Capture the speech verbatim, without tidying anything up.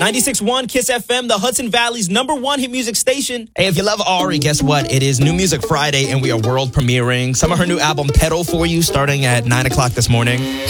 ninety-six point one Kiss F M, the Hudson Valley's number one hit music station. Hey, if you love Ari, guess what? It is New Music Friday, and we are world premiering some of her new album, Pedal, for you, starting at nine o'clock this morning.